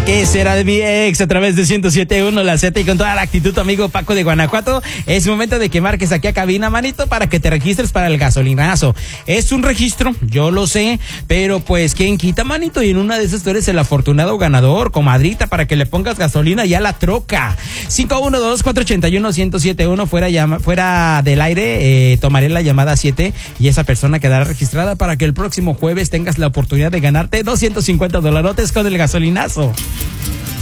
¿Qué será de mi ex? A través de 107.1 La Z y con toda la actitud, tu amigo Paco de Guanajuato. Es momento de que marques aquí a cabina, manito, para que te registres para el gasolinazo. Es un registro, yo lo sé, pero pues ¿quién quita, manito? Y en una de esas tú eres el afortunado ganador, comadrita, para que le pongas gasolina ya a la troca. 512-481-1071, fuera del aire, tomaré la llamada 7 y esa persona quedará registrada para que el próximo jueves tengas la oportunidad de ganarte $250 con el gasolinazo.